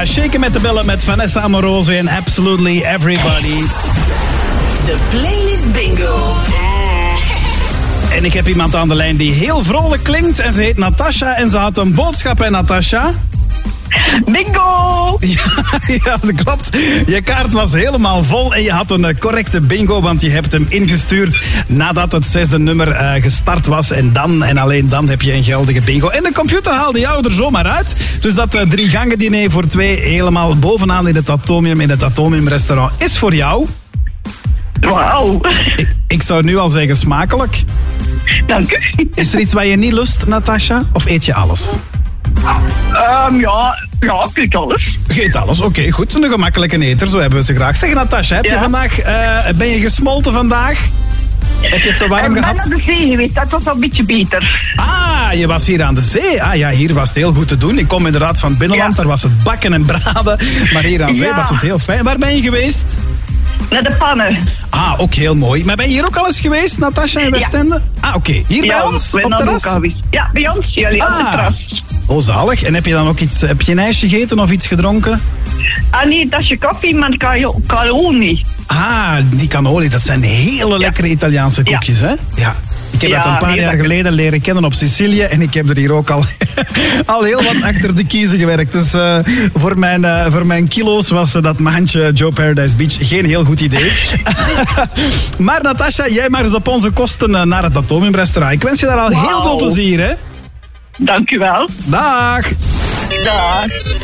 Natasha. Shaken met de billen met Vanessa Amoroso en Absolutely Everybody. De playlist bingo. En ik heb iemand aan de lijn die heel vrolijk klinkt. En ze heet Natasha en ze had een boodschap, hè, Natasha? Bingo! Ja, dat klopt. Je kaart was helemaal vol en je had een correcte bingo, want je hebt hem ingestuurd nadat het 6e nummer gestart was. En dan en alleen dan heb je een geldige bingo. En de computer haalde jou er zomaar uit. Dus dat 3 gangen diner voor 2 helemaal bovenaan in het Atomium restaurant is voor jou. Wauw. Ik zou nu al zeggen smakelijk. Dank u. Is er iets wat je niet lust, Natasha? Of eet je alles? Ja, ik eet alles. Je eet alles, oké, goed. Een gemakkelijke eter, zo hebben we ze graag. Zeg Natasha, heb je vandaag, ben je gesmolten vandaag? Heb je het te warm gehad? Ik ben naar de zee geweest, dat was al een beetje beter. Ah, je was hier aan de zee. Ah ja, hier was het heel goed te doen. Ik kom inderdaad van het binnenland, daar was het bakken en braden. Maar hier aan zee was het heel fijn. Waar ben je geweest? Naar de pannen. Ah, ook heel mooi. Maar ben je hier ook al eens geweest, Natasha, in Westende? Ah, oké. Hier bij ons, op het terras? Ja, bij ons, jullie op het terras. Oh, zalig. En heb je dan ook iets, heb je een ijsje gegeten of iets gedronken? Ah nee, dat is je koffie met cannoli. Ah, die cannoli, dat zijn hele lekkere Italiaanse koekjes, hè? Ja. Ik heb dat een paar jaar geleden leren kennen op Sicilië en ik heb er hier ook al heel wat achter de kiezen gewerkt. Dus voor mijn kilo's was dat maandje Joe Paradise Beach geen heel goed idee. Maar Natasha, jij mag dus op onze kosten naar het Atomium restaurant. Ik wens je daar al heel veel plezier, hè? Dank u wel. Dag. Dag.